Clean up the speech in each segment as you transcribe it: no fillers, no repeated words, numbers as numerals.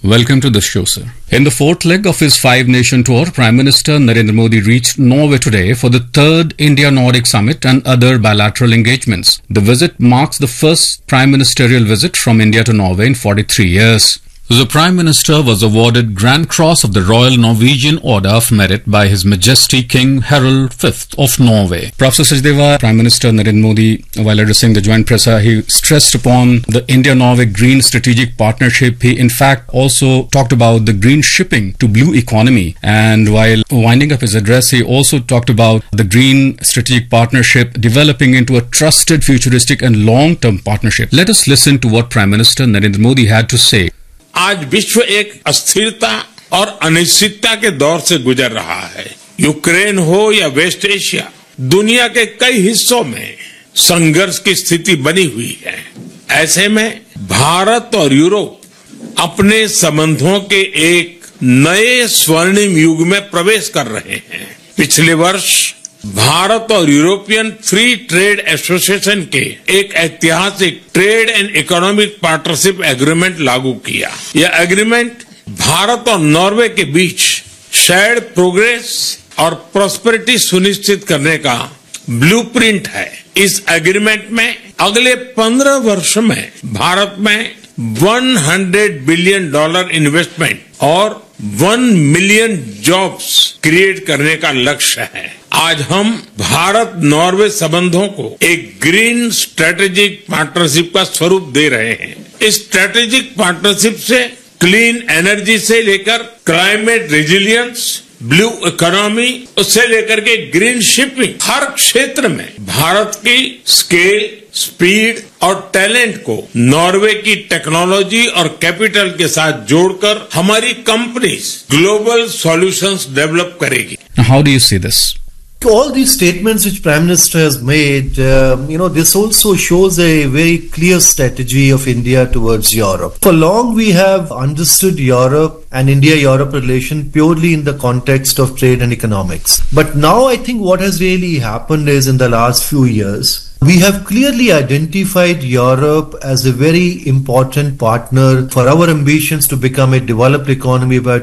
Welcome to the show, sir. In the fourth leg of his five-nation tour, Prime Minister Narendra Modi reached Norway today for the third India-Nordic Summit and other bilateral engagements. The visit marks the first prime ministerial visit from India to Norway in 43 years. The Prime Minister was awarded Grand Cross of the Royal Norwegian Order of Merit by His Majesty King Harald V of Norway. Professor Sachdeva, Prime Minister Narendra Modi, while addressing the joint presser, he stressed upon the India-Norway Green Strategic Partnership. He in fact also talked about the green shipping to blue economy. And while winding up his address, he also talked about the Green Strategic Partnership developing into a trusted, futuristic and long-term partnership. Let us listen to what Prime Minister Narendra Modi had to say. आज विश्व एक अस्थिरता और अनिश्चितता के दौर से गुजर रहा है। यूक्रेन हो या वेस्ट एशिया, दुनिया के कई हिस्सों में संघर्ष की स्थिति बनी हुई है। ऐसे में भारत और यूरोप अपने संबंधों के एक नए स्वर्णिम युग में प्रवेश कर रहे हैं। पिछले वर्ष भारत और यूरोपियन फ्री ट्रेड एसोसिएशन के एक ऐतिहासिक trade and economic partnership agreement लागू किया। यह एग्रीमेंट भारत और नॉर्वे के बीच शेयर्ड प्रोग्रेस और प्रॉस्पेरिटी सुनिश्चित करने का ब्लूप्रिंट है। इस एग्रीमेंट में अगले 15 वर्ष में भारत में $100 बिलियन इन्वेस्टमेंट और 1 मिलियन जॉब्स क्रिएट करने का लक्ष्य है। आज हम भारत नॉर्वे संबंधों को एक ग्रीन स्ट्रेटेजिक पार्टनरशिप का स्वरूप दे रहे हैं। इस स्ट्रेटेजिक पार्टनरशिप से क्लीन एनर्जी से लेकर क्लाइमेट रेजिलियंस, ब्लू इकोनॉमी उससे लेकर के ग्रीन शिपिंग, हर क्षेत्र में भारत की स्केल, स्पीड और टैलेंट को नॉर्वे की टेक्नोलॉजी और कैपिटल के साथ जोड़कर हमारी कंपनीज ग्लोबल सॉल्यूशंस डेवलप करेगी। How do you see this? All these statements which Prime Minister has made, this also shows a very clear strategy of India towards Europe. For long we have understood Europe and India-Europe relation purely in the context of trade and economics. But now I think what has really happened is in the last few years, we have clearly identified Europe as a very important partner for our ambitions to become a developed economy by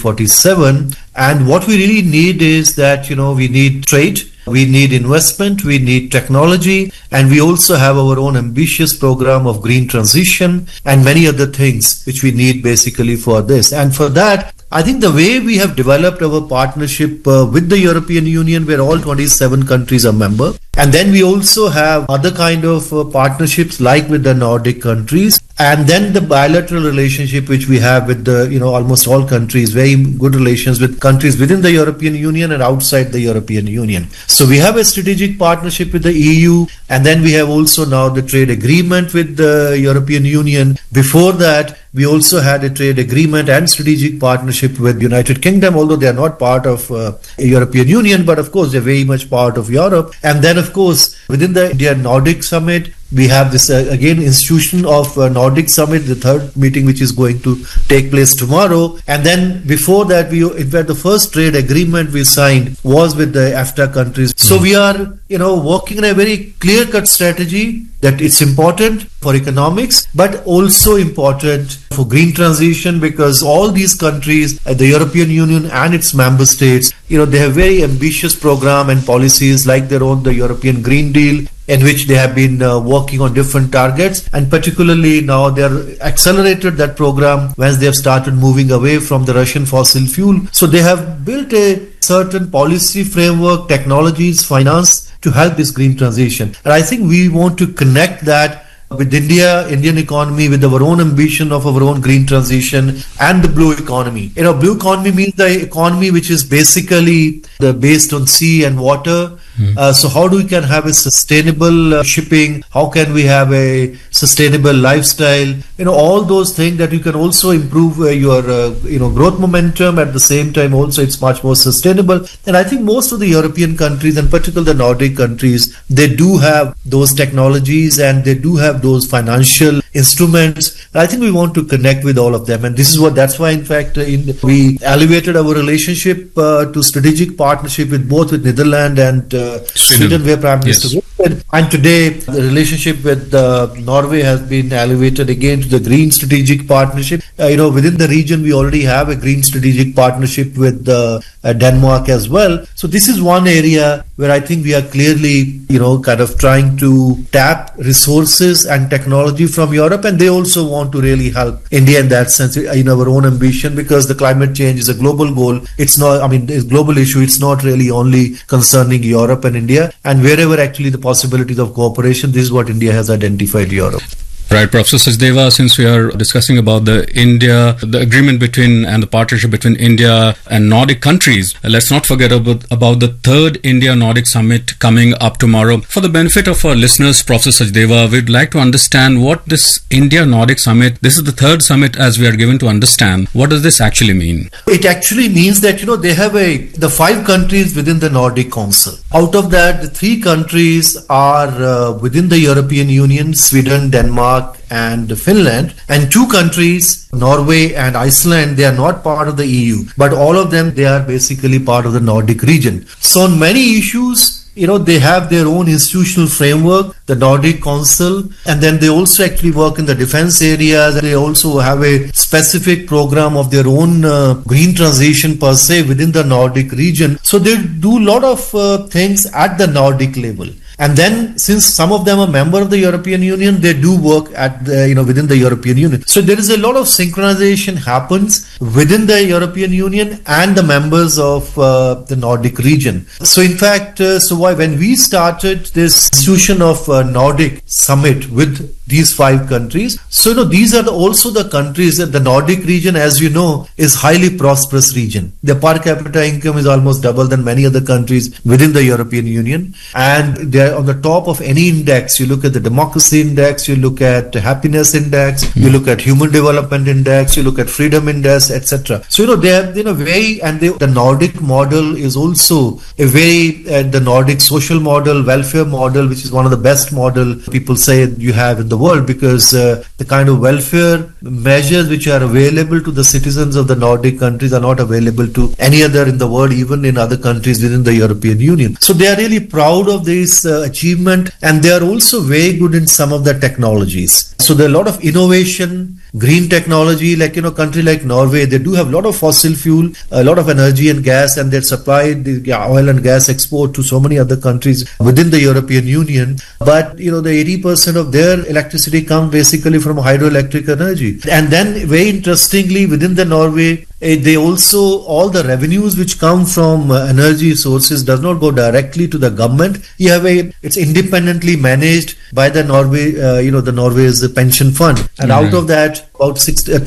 2047. And what we really need is that, we need trade, we need investment, we need technology, and we also have our own ambitious program of green transition and many other things which we need basically for this. And for that, I think the way we have developed our partnership with the European Union, where all 27 countries are member, and then we also have other kind of partnerships like with the Nordic countries, and then the bilateral relationship which we have with the almost all countries, very good relations with countries within the European Union and outside the European Union. So we have a strategic partnership with the EU, and then we have also now the trade agreement with the European Union. Before that, we also had a trade agreement and strategic partnership with United Kingdom, although they are not part of European Union, but of course they're very much part of Europe. And then of course within the India-Nordic Summit, we have this again institution of Nordic Summit, the third meeting which is going to take place tomorrow. And then before that, in fact, the first trade agreement we signed was with the EFTA countries. So we are, working in a very clear-cut strategy that it's important for economics, but also important for green transition, because all these countries, the European Union and its member states, they have very ambitious program and policies like their own, the European Green Deal, in which they have been working on different targets, and particularly now they are accelerated that program once they have started moving away from the Russian fossil fuel. So they have built a certain policy framework, technologies, finance to help this green transition. And I think we want to connect that with Indian economy, with our own ambition of our own green transition and the blue economy. Blue economy means the economy which is basically based on sea and water. So how do we can have a sustainable shipping? How can we have a sustainable lifestyle? All those things that you can also improve your growth momentum. At the same time, also it's much more sustainable. And I think most of the European countries, and particularly the Nordic countries, they do have those technologies and they do have those financial instruments. I think we want to connect with all of them, and that's why in fact we elevated our relationship to strategic partnership with both Netherlands and Sweden, where Prime Minister. Yes. And today, the relationship with Norway has been elevated again to the Green Strategic Partnership. Within the region, we already have a Green Strategic Partnership with Denmark as well. So this is one area where I think we are clearly, kind of trying to tap resources and technology from Europe, and they also want to really help India in that sense, in our own ambition, because the climate change is a global goal. It's not, it's a global issue. It's not really only concerning Europe and India. And wherever actually the possibilities of cooperation, this is what India has identified Europe. Right, Professor Sachdeva, since we are discussing about the agreement between and the partnership between India and Nordic countries, let's not forget about the third India-Nordic summit coming up tomorrow. For the benefit of our listeners, Professor Sachdeva, we'd like to understand what this India-Nordic summit, this is the third summit as we are given to understand. What does this actually mean? It actually means that, they have the 5 countries within the Nordic Council. Out of that, the 3 countries are within the European Union, Sweden, Denmark, and Finland, and 2 countries, Norway and Iceland, they are not part of the EU, but all of them, they are basically part of the Nordic region. So on many issues, they have their own institutional framework, the Nordic Council, and then they also actually work in the defense areas. They also have a specific program of their own green transition per se within the Nordic region. So they do a lot of things at the Nordic level. And then, since some of them are member of the European Union, they do work at within the European Union. So there is a lot of synchronization happens within the European Union and the members of the Nordic region. So in fact, when we started this institution of Nordic Summit with these 5 countries, so these are also the countries that the Nordic region, as you know, is highly prosperous region. The per capita income is almost double than many other countries within the European Union, and they are on the top of any index. You look at the democracy index, you look at the happiness index, you look at human development index, you look at freedom index, etc. So they have the Nordic model is also a very the Nordic social model, welfare model, which is one of the best model people say you have in the world, because the kind of welfare measures which are available to the citizens of the Nordic countries are not available to any other in the world, even in other countries within the European Union. So they are really proud of this achievement, and they are also very good in some of the technologies. So there are a lot of innovation, green technology, like country like Norway, they do have a lot of fossil fuel, a lot of energy and gas, and they supply the oil and gas export to so many other countries within the European Union. But the 80% of their electricity comes basically from hydroelectric energy. And then very interestingly, within the Norway, they also, all the revenues which come from energy sources does not go directly to the government. You have it's independently managed by the Norway, the Norway's pension fund. And out of that, about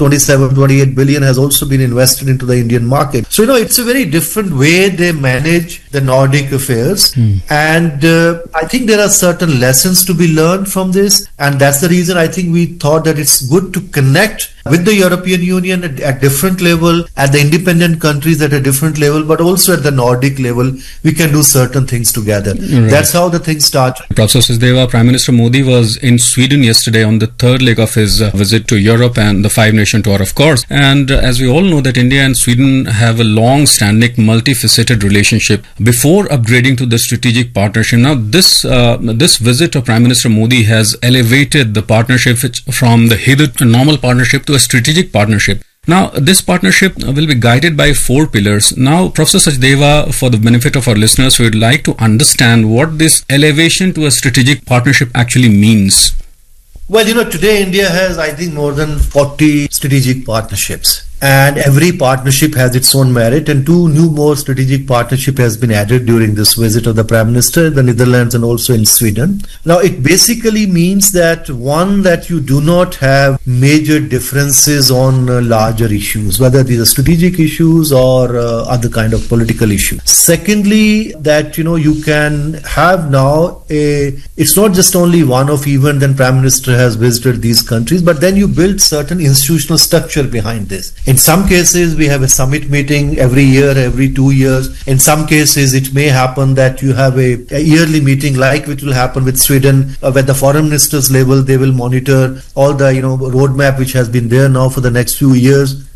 28 billion has also been invested into the Indian market. So, it's a very different way they manage the Nordic affairs. And I think there are certain lessons to be learned from this. And that's the reason I think we thought that it's good to connect with the European Union at different level, at the independent countries at a different level, but also at the Nordic level, we can do certain things together. Right. That's how the thing started. Professor Sachdeva, Prime Minister Modi was in Sweden yesterday on the 3rd leg of his visit to Europe and the 5-nation tour, of course. And as we all know that India and Sweden have a long-standing, multifaceted relationship before upgrading to the strategic partnership. Now, this visit of Prime Minister Modi has elevated the partnership from the hitherto normal partnership to a strategic partnership. Now, this partnership will be guided by 4 pillars. Now, Professor Sachdeva, for the benefit of our listeners, we would like to understand what this elevation to a strategic partnership actually means. Well, today India has, I think, more than 40 strategic partnerships. And every partnership has its own merit, and 2 new more strategic partnership has been added during this visit of the Prime Minister, the Netherlands and also in Sweden. Now, it basically means that one, that you do not have major differences on larger issues, whether these are strategic issues or other kind of political issues. Secondly, that you can have now it's not just only one-off event, then Prime Minister has visited these countries, but then you build certain institutional structure behind this. In some cases, we have a summit meeting every year, every 2 years. In some cases, it may happen that you have a yearly meeting, like which will happen with Sweden, where the foreign ministers level, they will monitor all the roadmap which has been there now for the next few years.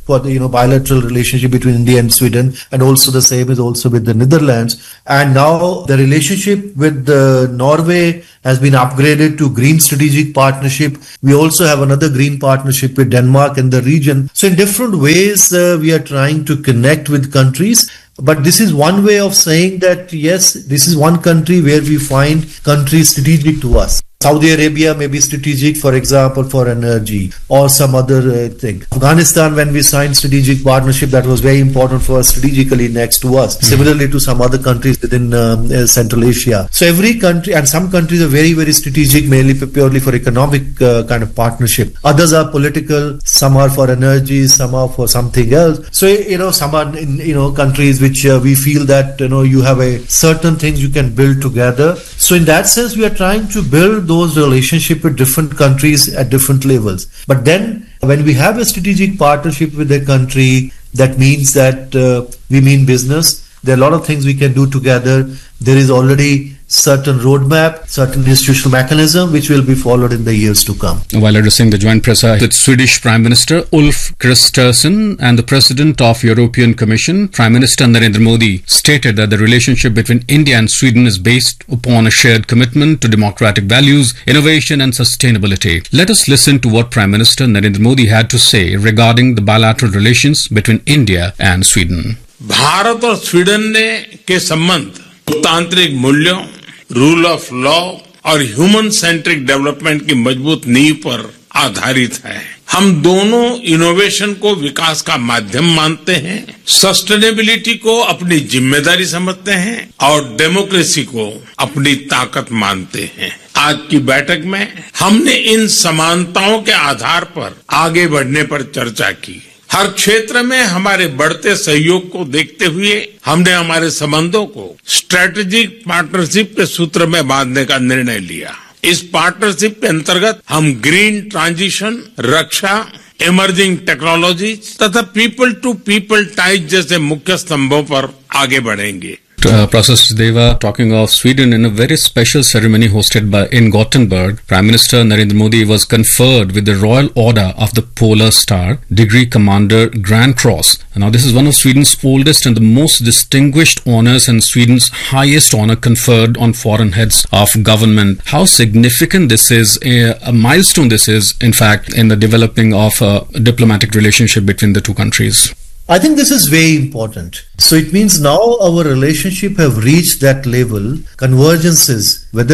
for the bilateral relationship between India and Sweden, and also the same is also with the Netherlands. And now the relationship with Norway has been upgraded to Green Strategic Partnership. We also have another green partnership with Denmark in the region. So in different ways, we are trying to connect with countries. But this is one way of saying that, yes, this is one country where we find countries strategic to us. Saudi Arabia may be strategic, for example, for energy or some other thing. Afghanistan, when we signed strategic partnership, that was very important for us strategically next to us. Similarly to some other countries within Central Asia. So every country, and some countries are very, very strategic, mainly purely for economic kind of partnership. Others are political, some are for energy, some are for something else. So, some are in, countries which we feel that, you have a certain things you can build together. So in that sense, we are trying to build those relationships with different countries at different levels. But then when we have a strategic partnership with a country, that means that we mean business. There are a lot of things we can do together. There is already certain roadmap, certain institutional mechanism which will be followed in the years to come. While addressing the joint press with Swedish Prime Minister Ulf Kristersson and the President of European Commission, Prime Minister Narendra Modi stated that the relationship between India and Sweden is based upon a shared commitment to democratic values, innovation and sustainability. Let us listen to what Prime Minister Narendra Modi had to say regarding the bilateral relations between India and Sweden. Bharat और Sweden के संबंध लोकतांत्रिक मूल्यों, rule of law और human centric development की मजबूत नींव पर आधारित है। हम दोनों इनोवेशन को विकास का माध्यम मानते हैं, सस्टेनेबिलिटी को अपनी जिम्मेदारी समझते हैं और डेमोक्रेसी को अपनी ताकत मानते हैं। आज की बैठक में हमने इन समानताओं के आधार पर आगे बढ़ने पर चर्चा की। हर क्षेत्र में हमारे बढ़ते सहयोग को देखते हुए हमने हमारे संबंधों को स्ट्रेटेजिक पार्टनरशिप के सूत्र में बांधने का निर्णय लिया। इस पार्टनरशिप के अंतर्गत हम ग्रीन ट्रांजिशन, रक्षा, इमर्जिंग टेक्नोलॉजी तथा पीपल टू पीपल टाइज जैसे मुख्य स्तंभों पर आगे बढ़ेंगे। Professor Deva, talking of Sweden, in a very special ceremony hosted in Gothenburg, Prime Minister Narendra Modi was conferred with the Royal Order of the Polar Star, Degree Commander Grand Cross. Now, this is one of Sweden's oldest and the most distinguished honors and Sweden's highest honor conferred on foreign heads of government. How significant this is, a milestone this is, in fact, in the developing of a diplomatic relationship between the two countries. I think this is very important. So it means now our relationship have reached that level, convergences, whether